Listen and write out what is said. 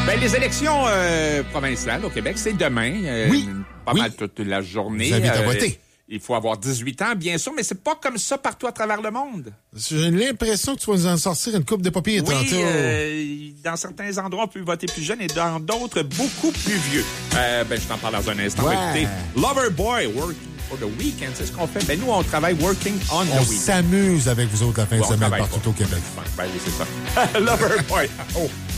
Les élections provinciales au Québec, c'est demain. Pas mal toute la journée. Vous avez à voter. Il faut avoir 18 ans, bien sûr, mais c'est pas comme ça partout à travers le monde. J'ai l'impression que tu vas nous en sortir une coupe de papier tantôt. Dans certains endroits, on peut voter plus jeune et dans d'autres, beaucoup plus vieux. Je t'en parle dans un instant. Ouais. Écoutez, Loverboy, Working for the Weekend, c'est ce qu'on fait. Nous, on travaille Working on the On Weekend. s'amuse avec vous autres la fin de On semaine travaille partout pas. au Québec. Oui, c'est ça. Loverboy. Oh.